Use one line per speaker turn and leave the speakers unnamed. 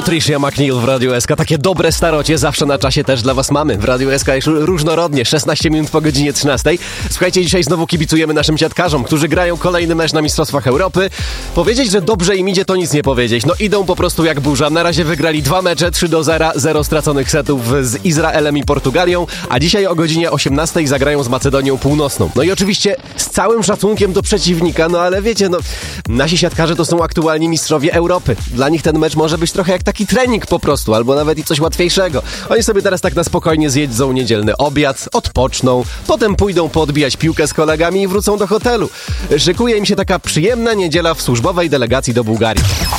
Patricia McNeil w Radiu SK. Takie dobre starocie zawsze na czasie też dla was mamy. W Radiu SK jest różnorodnie, 16 minut po godzinie 13. Słuchajcie, dzisiaj znowu kibicujemy naszym siatkarzom, którzy grają kolejny mecz na Mistrzostwach Europy. Powiedzieć, że dobrze im idzie, to nic nie powiedzieć. No idą po prostu jak burza. Na razie wygrali 2 mecze, 3-0, 0 straconych setów z Izraelem i Portugalią, a dzisiaj o godzinie 18 zagrają z Macedonią Północną. No i oczywiście z całym szacunkiem do przeciwnika, no ale wiecie, no nasi siatkarze to są aktualni mistrzowie Europy. Dla nich ten mecz może być trochę jak taki trening po prostu, albo nawet i coś łatwiejszego. Oni sobie teraz tak na spokojnie zjedzą niedzielny obiad, odpoczną, potem pójdą poodbijać piłkę z kolegami i wrócą do hotelu. Szykuje im się taka przyjemna niedziela w służbowej delegacji do Bułgarii.